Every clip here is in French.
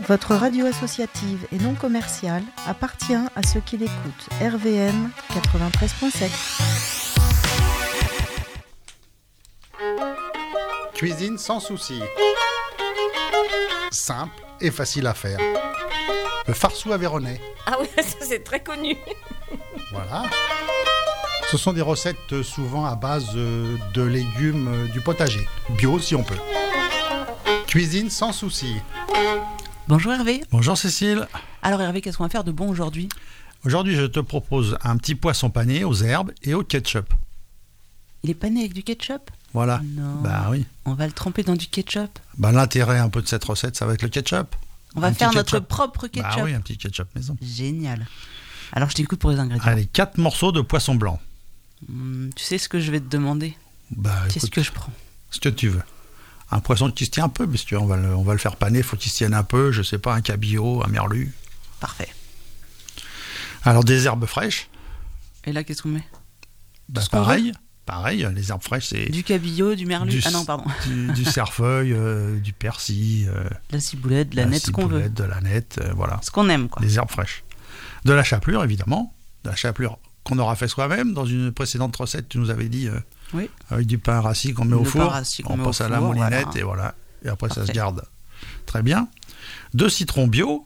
Votre radio associative et non commerciale appartient à ceux qui l'écoutent. RVM 93.7. Cuisine sans souci. Simple et facile à faire. Le farceau aveyronnais. Ah oui, ça c'est très connu. Voilà. Ce sont des recettes souvent à base de légumes du potager. Bio si on peut. Cuisine sans souci. Bonjour Hervé. Bonjour Cécile. Alors Hervé, qu'est-ce qu'on va faire de bon aujourd'hui ? Aujourd'hui, je te propose un petit poisson pané aux herbes et au ketchup. Il est pané avec du ketchup ? Voilà. Non. Bah oui. On va le tremper dans du ketchup. Bah, l'intérêt un peu de cette recette, ça va être le ketchup. On va faire notre propre ketchup. Bah oui, un petit ketchup maison. Génial. Alors je t'écoute pour les ingrédients. Allez, 4 morceaux de poisson blanc. Tu sais ce que je vais te demander ? Bah, Qu'est-ce que je prends ? Ce que tu veux. Un poisson qui se tient un peu, parce qu'on va le faire paner, il faut qu'il se tienne un peu, je sais pas, un cabillaud, un merlu. Parfait. Alors des herbes fraîches. Et là, qu'est-ce qu'on met ? Bah, ce qu'on pareil, les herbes fraîches, c'est du cabillaud, du merlu. Ah non, pardon. Du cerfeuil, du persil, La ciboulette, de la nette, ce qu'on veut. de la nette, voilà. Ce qu'on aime, quoi. Des herbes fraîches. De la chapelure, évidemment. De la chapelure qu'on aura fait soi-même. Dans une précédente recette, tu nous avais dit, oui. Avec du pain rassis qu'on met au four. On passe à la moulinette, voilà. et voilà. Et après, Parfait. ça se garde. Très bien. 2 citrons bio,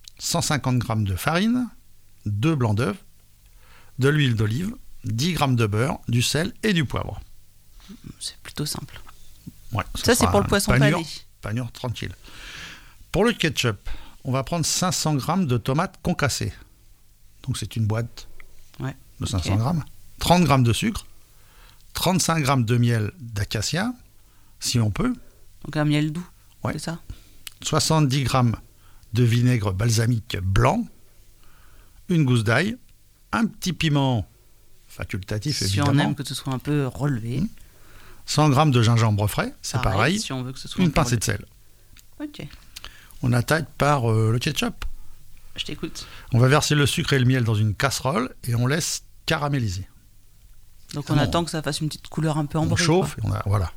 150 g de farine, 2 blancs d'œufs, de l'huile d'olive, 10 g de beurre, du sel et du poivre. C'est plutôt simple. Ouais, Ça, c'est pour le poisson pané. Panure tranquille. Pour le ketchup, on va prendre 500 g de tomates concassées. Donc c'est une boîte de 500 g. 30 g de sucre, 35 g de miel d'acacia, si on peut. Donc un miel doux, Ouais. c'est ça ? 70 g de vinaigre balsamique blanc, une gousse d'ail, un petit piment facultatif, Si évidemment. on aime que ce soit un peu relevé. 100 g de gingembre frais, c'est pareil. Si on veut que ce soit Une un peu pincée de sel. relevé. Ok, On attaque par le ketchup. je t'écoute. On va verser le sucre et le miel dans une casserole et on laisse caraméliser. Donc on attend que ça fasse une petite couleur un peu ambrée. On chauffe, et voilà.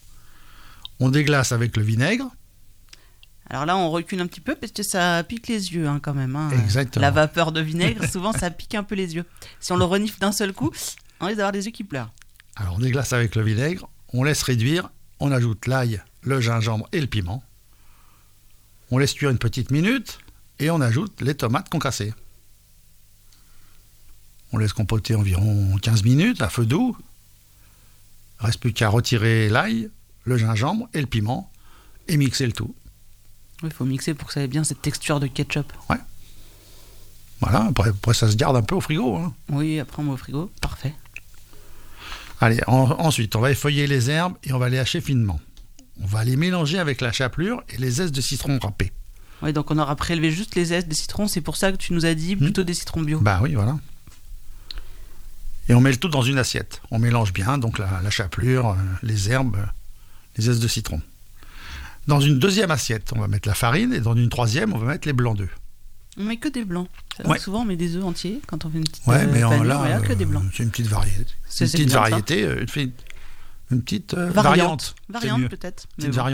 On déglace avec le vinaigre. Alors là, on recule un petit peu parce que ça pique les yeux quand même. Exactement. La vapeur de vinaigre, souvent, ça pique un peu les yeux. Si on le renifle d'un seul coup, on risque d'avoir des yeux qui pleurent. Alors on déglace avec le vinaigre, on laisse réduire, on ajoute l'ail, le gingembre et le piment. On laisse cuire une petite minute et on ajoute les tomates concassées. On laisse compoter environ 15 minutes à feu doux. Il ne reste plus qu'à retirer l'ail, le gingembre et le piment et mixer le tout. Il faut mixer pour que ça ait bien cette texture de ketchup. Voilà, après ça se garde un peu au frigo. Hein. Oui, après on met au frigo. Parfait. Allez, ensuite, on va effeuiller les herbes et on va les hacher finement. On va les mélanger avec la chapelure et les zestes de citron râpés. Oui, donc on aura prélevé juste les zestes des citrons. C'est pour ça que tu nous as dit plutôt des citrons bio. Bah oui, voilà. Et on met le tout dans une assiette. On mélange bien, donc la chapelure, les herbes, les zestes de citron. Dans une deuxième assiette, on va mettre la farine et dans une troisième, on va mettre les blancs d'œufs. On met que des blancs. Ouais. Souvent, on met des œufs entiers quand on fait une petite Ouais, mais panure, là, mais là, que des blancs. c'est une petite variété. C'est Une petite bien, variété, une petite Variante C'est mieux. peut-être. C'est mais une bon.